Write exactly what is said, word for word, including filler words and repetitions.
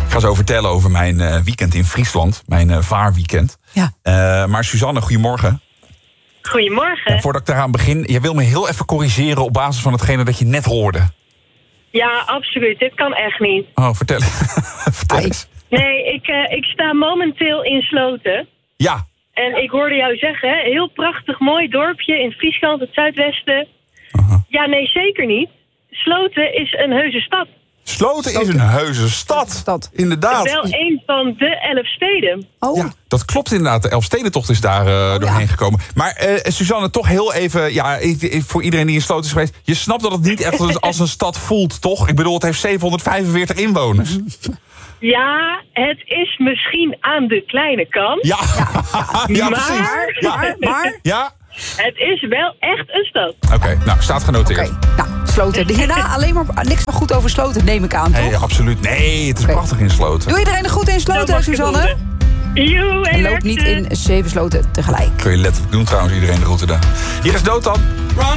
Ik ga zo vertellen over mijn uh, weekend in Friesland. Mijn uh, vaarweekend. Ja. Uh, maar Suzanne, goedemorgen. Goedemorgen. En voordat ik eraan begin, jij wil me heel even corrigeren op basis van hetgene dat je net hoorde. Ja, absoluut. Dit kan echt niet. Oh, vertel, vertel eens. Nee, ik, uh, ik sta momenteel in Sloten. Ja. En ik hoorde jou zeggen, hè, heel prachtig mooi dorpje in Friesland, het zuidwesten. Uh-huh. Ja, nee, zeker niet. Sloten is een heuse stad. Sloten is een heuse stad. Stad. Inderdaad. Wel een van de elf steden. Oh, Ja, dat klopt inderdaad. De Elfstedentocht is daar uh, oh, doorheen ja. gekomen. Maar uh, Suzanne, toch heel even... Ja, voor iedereen die in Sloten is geweest... Je snapt dat het niet echt als een stad voelt, toch? Ik bedoel, het heeft zevenhonderdvijfenveertig inwoners. Ja, het is misschien aan de kleine kant. Ja, ja, ja maar, precies. Ja. maar, maar... Ja? Het is wel echt een stad. Oké, okay, nou, staat genoteerd. Oké, okay. Nou, Sloten. Hierna alleen maar niks maar goed over Sloten, neem ik aan, toch? Nee, absoluut. Nee, het is okay. prachtig in Sloten. Doe iedereen er goed in Sloten, Suzanne? Joe, en loop niet in zeven sloten tegelijk. Kun je letterlijk doen trouwens, iedereen de route daar. Hier is Dood dan.